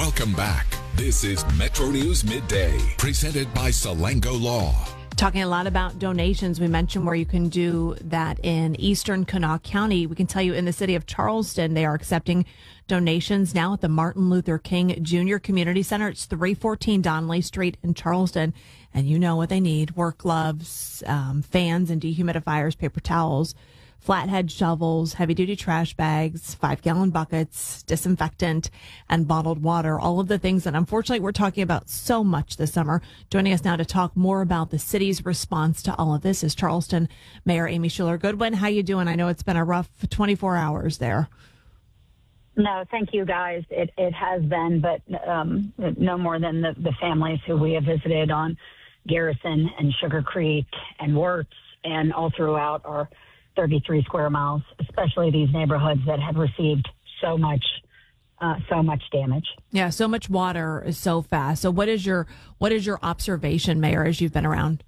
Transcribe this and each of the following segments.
Welcome back. This is Metro News Midday, presented by Salango Law. Talking a lot about donations. We mentioned where you can do that in eastern Kanawha County. We can tell you in the city of Charleston, they are accepting donations now at the Martin Luther King Jr. Community Center. It's 314 Donnelly Street in Charleston. And you know what they need: work gloves, fans and dehumidifiers, paper towels, flathead shovels, heavy-duty trash bags, 5-gallon buckets, disinfectant, and bottled water. All of the things that, unfortunately, we're talking about so much this summer. Joining us now to talk more about the city's response to all of this is Charleston Mayor Amy Schuler Goodwin. How you doing? I know it's been a rough 24 hours there. No, thank you, guys. It has been, but no more than the families who we have visited on Garrison and Sugar Creek and Wirtz and all throughout our 33 square miles, especially these neighborhoods that have received so much damage. Yeah, so much water is so fast. So what is your observation, Mayor, as you've been around?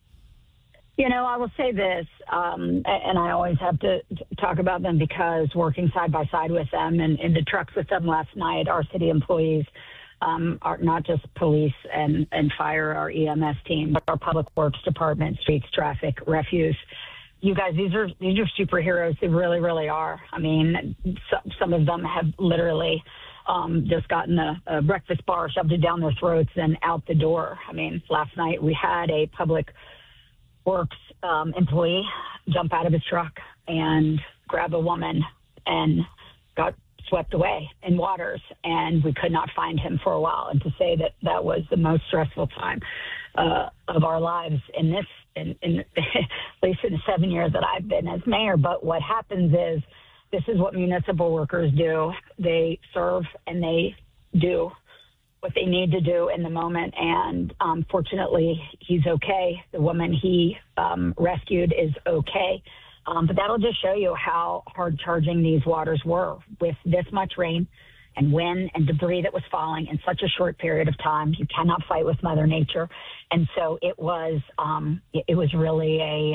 You know, I will say this, and I always have to talk about them because working side by side with them and in the trucks with them last night, our city employees are not just police and fire, our EMS team, but our public works department, streets, traffic, refuse. You guys, these are superheroes. They really, really are. I mean, some of them have literally just gotten a breakfast bar, shoved it down their throats, and out the door. I mean, last night we had a public works employee jump out of his truck and grab a woman and got swept away in waters, and we could not find him for a while. And to say that was the most stressful time of our lives in at least in the 7 years that I've been as mayor. But what happens is, this is what municipal workers do. They serve and they do what they need to do in the moment. And fortunately, he's okay. The woman he rescued is okay. But that'll just show you how hard charging these waters were with this much rain and wind and debris that was falling in such a short period of time. You cannot fight with Mother Nature. And so it was really it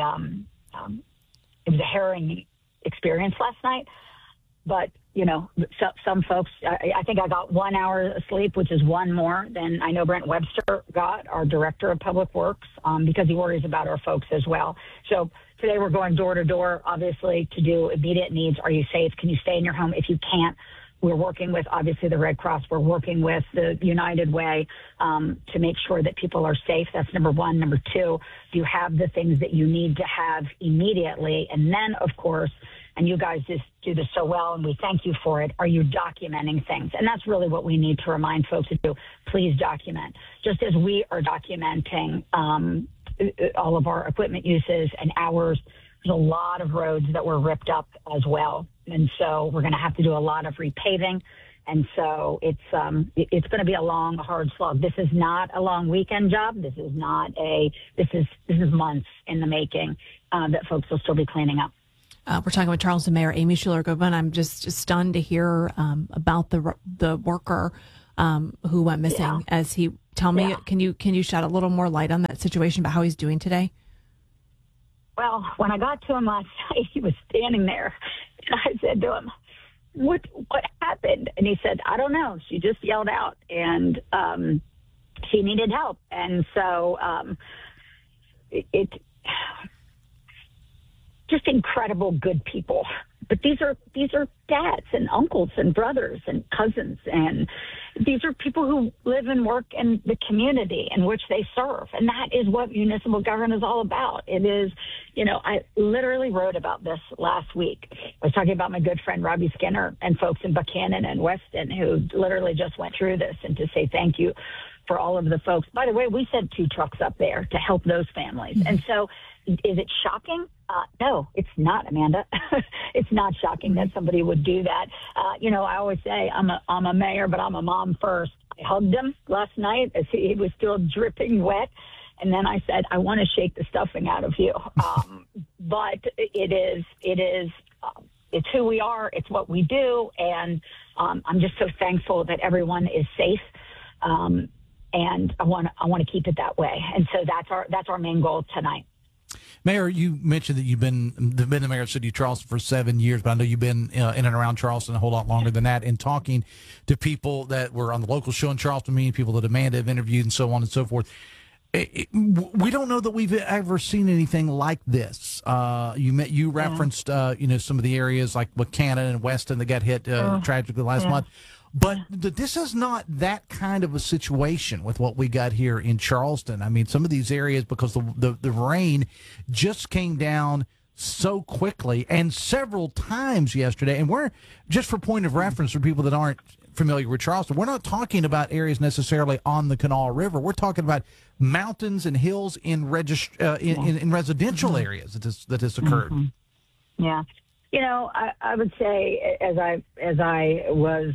was a harrowing experience last night. But, you know, some folks, I think I got 1 hour of sleep, which is one more than I know Brent Webster got, our director of public works, because he worries about our folks as well. So today we're going door to door, obviously, to do immediate needs. Are you safe? Can you stay in your home? If you can't, we're working with, obviously, the Red Cross. We're working with the United Way to make sure that people are safe. That's number one. Number two, do you have the things that you need to have immediately? And then, of course, and you guys just do this so well, and we thank you for it, are you documenting things? And that's really what we need to remind folks to do. Please document. Just as we are documenting all of our equipment uses and hours, there's a lot of roads that were ripped up as well. And so we're going to have to do a lot of repaving. And so it's going to be a long, hard slog. This is not a long weekend job. This is months in the making that folks will still be cleaning up. We're talking with Charleston Mayor Amy Schuler Goodwin. I'm just stunned to hear about the worker who went missing. Yeah. Tell me, can you shed a little more light on that situation about how he's doing today? Well, when I got to him last night, he was standing there, and I said to him, "What happened?" And he said, "I don't know. She just yelled out, and she needed help." And so it just incredible, good people. But these are dads and uncles and brothers and cousins, and these are people who live and work in the community in which they serve. And that is what municipal government is all about. It is, you know, I literally wrote about this last week. I was talking about my good friend Robbie Skinner and folks in Buchanan and Weston who literally just went through this, and to say thank you for all of the folks. By the way, we sent 2 trucks up there to help those families. Mm-hmm. And so is it shocking? No, it's not, Amanda. It's not shocking that somebody would do that. You know, I always say I'm a mayor, but I'm a mom first. I hugged him last night as he was still dripping wet. And then I said, I want to shake the stuffing out of you. But it's who we are. It's what we do. And I'm just so thankful that everyone is safe. And I want to keep it that way. And so that's our main goal tonight. Mayor, you mentioned that you've been the mayor of the city of Charleston for 7 years, but I know you've been in and around Charleston a whole lot longer than that. And talking to people that were on the local show in Charleston, meeting people that Amanda have interviewed, and so on and so forth, we don't know that we've ever seen anything like this. You referenced some of the areas like Buchanan and Weston that got hit tragically last month. But this is not that kind of a situation with what we got here in Charleston. I mean, some of these areas, because the rain just came down so quickly and several times yesterday. And we're, just for point of reference for people that aren't familiar with Charleston, we're not talking about areas necessarily on the Kanawha River. We're talking about mountains and hills in residential areas that this occurred. Yeah. I would say as I was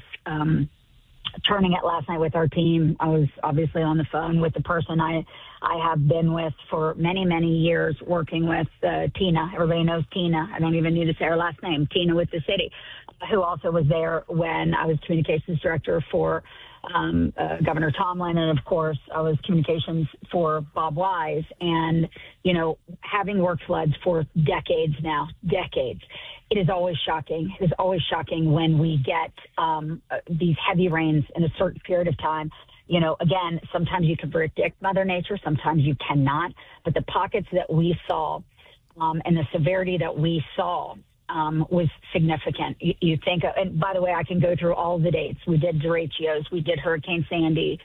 turning it last night with our team, I was obviously on the phone with the person I have been with for many, many years, working with Tina. Everybody knows Tina. I don't even need to say her last name, Tina with the city, who also was there when I was communications director for Governor Tomlin. And, of course, I was communications for Bob Wise. And, having worked floods for decades now, it is always shocking. It is always shocking when we get these heavy rains in a certain period of time. Again, sometimes you can predict Mother Nature, sometimes you cannot. But the pockets that we saw and the severity that we saw was significant. You think, and by the way, I can go through all the dates. We did derechos, we did Hurricane Sandy,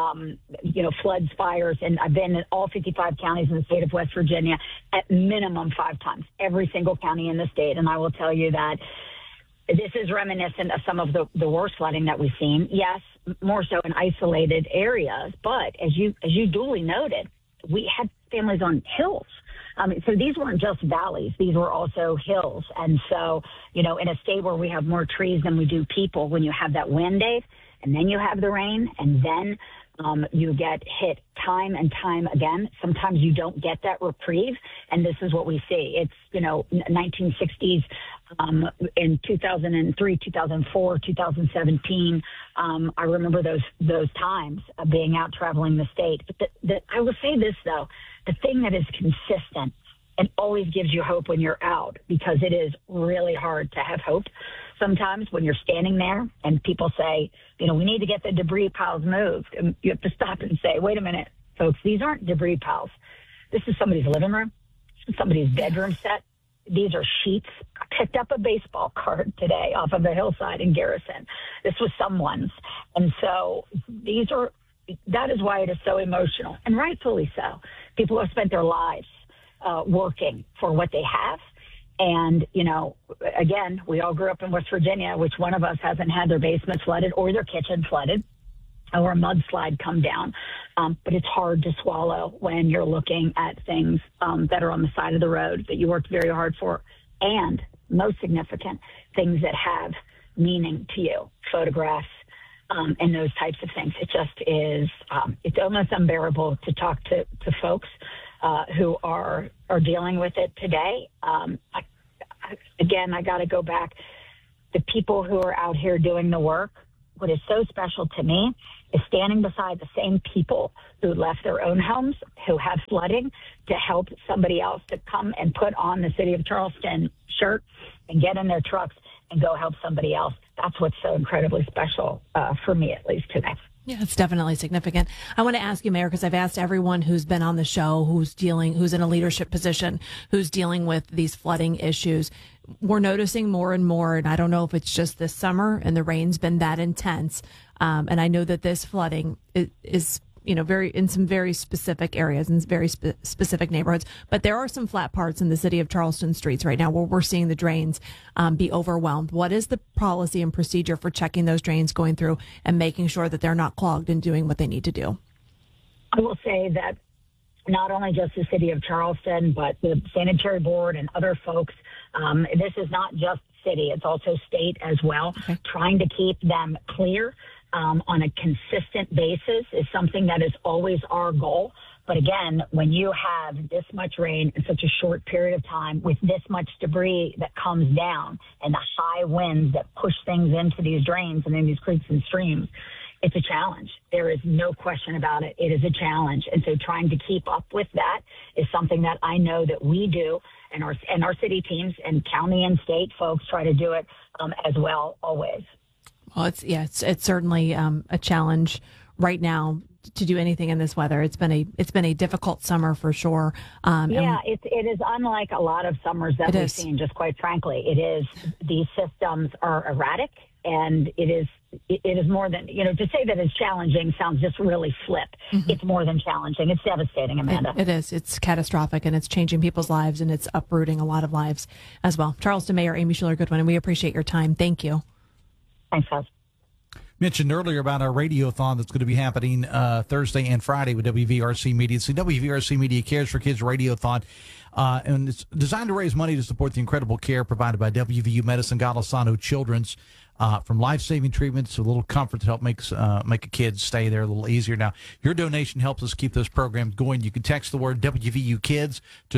floods, fires, and I've been in all 55 counties in the state of West Virginia at minimum 5 times, every single county in the state. And I will tell you that this is reminiscent of some of the worst flooding that we've seen. Yes, more so in isolated areas, but as you duly noted, we had families on hills. So these weren't just valleys. These were also hills. And so, in a state where we have more trees than we do people, when you have that wind, Dave, and then you have the rain, and then you get hit time and time again. Sometimes you don't get that reprieve, and this is what we see. It's, 1960s, in 2003, 2004, 2017. I remember those times of being out traveling the state. But I will say this, though. The thing that is consistent and always gives you hope when you're out, because it is really hard to have hope sometimes when you're standing there and people say, we need to get the debris piles moved. And you have to stop and say, wait a minute, folks, these aren't debris piles. This is somebody's living room, somebody's bedroom set. These are sheets. I picked up a baseball card today off of the hillside in Garrison. This was someone's. And so that is why it is so emotional, and rightfully so. People have spent their lives working for what they have. And, again, we all grew up in West Virginia. Which one of us hasn't had their basement flooded or their kitchen flooded or a mudslide come down? But it's hard to swallow when you're looking at things that are on the side of the road that you worked very hard for, and most significant, things that have meaning to you, photographs, and those types of things. It just is, it's almost unbearable to talk to folks who are dealing with it today. I got to go back. The people who are out here doing the work, what is so special to me is standing beside the same people who left their own homes, who have flooding, to help somebody else to come and put on the City of Charleston shirt and get in their trucks and go help somebody else. That's what's so incredibly special for me, at least today. Yeah, it's definitely significant. I want to ask you, Mayor, because I've asked everyone who's been on the show, who's in a leadership position, who's dealing with these flooding issues. We're noticing more and more, and I don't know if it's just this summer and the rain's been that intense. And I know that this flooding is in some very specific areas and very specific neighborhoods. But there are some flat parts in the city of Charleston streets right now where we're seeing the drains be overwhelmed. What is the policy and procedure for checking those drains, going through and making sure that they're not clogged and doing what they need to do? I will say that not only just the city of Charleston, but the sanitary board and other folks, this is not just city, it's also state as well, trying to keep them clear on a consistent basis is something that is always our goal. But again, when you have this much rain in such a short period of time with this much debris that comes down and the high winds that push things into these drains and in these creeks and streams, it's a challenge. There is no question about it. It is a challenge. And so trying to keep up with that is something that I know that we do, and our city teams and county and state folks try to do it as well always. Well, it's certainly a challenge right now to do anything in this weather. It's been a difficult summer for sure. It is unlike a lot of summers that we've seen, just quite frankly. It is, these systems are erratic, and it is more than, to say that it's challenging sounds just really flip. Mm-hmm. It's more than challenging. It's devastating, Amanda. It is. It's catastrophic, and it's changing people's lives, and it's uprooting a lot of lives as well. Charleston Mayor Amy Schuler Goodwin, and we appreciate your time. Thank you. Thanks, guys. Mentioned earlier about our radiothon that's going to be happening Thursday and Friday with WVRC Media. It's the WVRC Media Cares for Kids radiothon, and it's designed to raise money to support the incredible care provided by WVU Medicine Golisano Children's, from life-saving treatments to a little comfort to help make a kid stay there a little easier. Now, your donation helps us keep those programs going. You can text the word WVU Kids to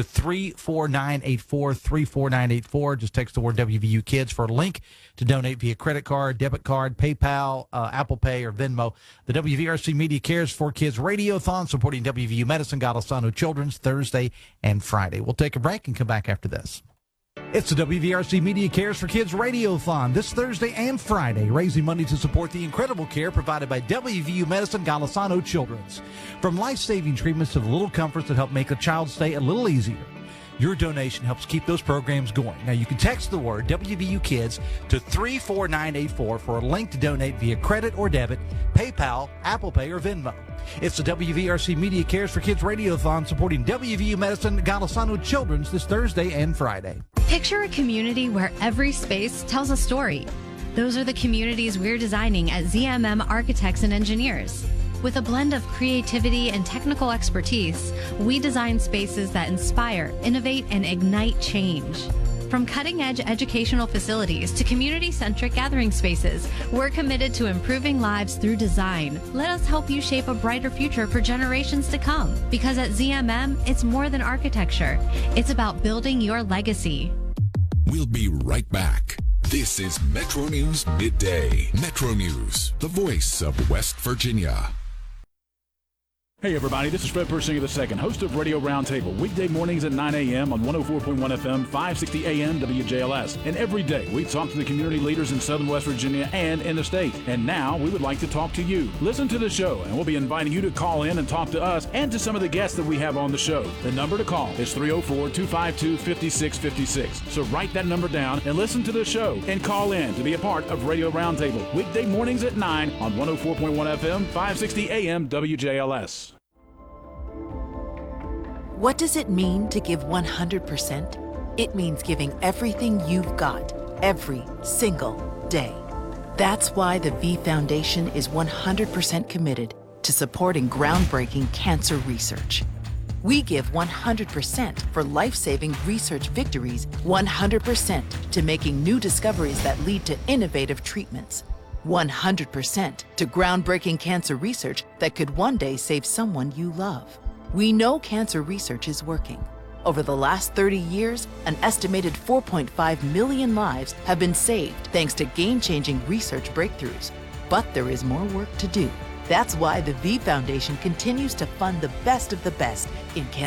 34984, 34984. Just text the word WVU Kids for a link to donate via credit card, debit card, PayPal, Apple Pay, or Venmo. The WVRC Media Cares for Kids radiothon supporting WVU Medicine Golisano Children's Thursday and Friday. We'll take a break and come back after this. It's the WVRC Media Cares for Kids radiothon this Thursday and Friday, raising money to support the incredible care provided by WVU Medicine Golisano Children's. From life-saving treatments to the little comforts that help make a child's stay a little easier. Your donation helps keep those programs going. Now, you can text the word WVU Kids to 34984 for a link to donate via credit or debit, PayPal, Apple Pay, or Venmo. It's the WVRC Media Cares for Kids radiothon supporting WVU Medicine Golisano Children's this Thursday and Friday. Picture a community where every space tells a story. Those are the communities we're designing at ZMM Architects and Engineers. With a blend of creativity and technical expertise, we design spaces that inspire, innovate, and ignite change. From cutting-edge educational facilities to community-centric gathering spaces, we're committed to improving lives through design. Let us help you shape a brighter future for generations to come. Because at ZMM, it's more than architecture. It's about building your legacy. We'll be right back. This is Metro News Midday. Metro News, the voice of West Virginia. Hey everybody, this is Fred Persinger II, host of Radio Roundtable, weekday mornings at 9 a.m. on 104.1 FM, 560 AM WJLS. And every day we talk to the community leaders in Southern West Virginia and in the state. And now we would like to talk to you. Listen to the show, and we'll be inviting you to call in and talk to us and to some of the guests that we have on the show. The number to call is 304-252-5656. So write that number down and listen to the show and call in to be a part of Radio Roundtable, weekday mornings at 9 on 104.1 FM, 560 AM WJLS. What does it mean to give 100%? It means giving everything you've got, every single day. That's why the V Foundation is 100% committed to supporting groundbreaking cancer research. We give 100% for life-saving research victories, 100% to making new discoveries that lead to innovative treatments, 100% to groundbreaking cancer research that could one day save someone you love. We know cancer research is working. Over the last 30 years, an estimated 4.5 million lives have been saved thanks to game-changing research breakthroughs. But there is more work to do. That's why the V Foundation continues to fund the best of the best in cancer